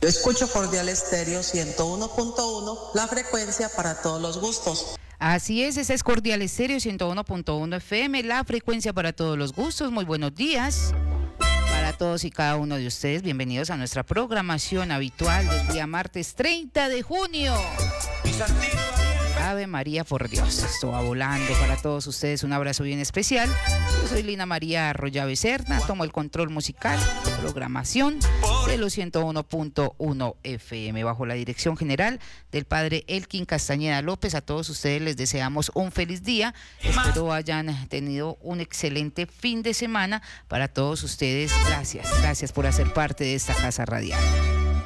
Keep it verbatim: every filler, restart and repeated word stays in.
Yo escucho Cordial Estéreo ciento uno punto uno, la frecuencia para todos los gustos. Así es, ese es Cordial Estéreo ciento uno punto uno F M, la frecuencia para todos los gustos. Muy buenos días para todos y cada uno de ustedes. Bienvenidos a nuestra programación habitual del día martes treinta de junio. Ave María, por Dios, esto va volando para todos ustedes. Un abrazo bien especial. Yo soy Lina María Arroyave Serna, tomo el control musical, programación de los ciento uno punto uno F M, bajo la dirección general del padre Elkin Castañeda López. A todos ustedes les deseamos un feliz día. Espero hayan tenido un excelente fin de semana. Para todos ustedes, gracias, gracias por hacer parte de esta casa radial.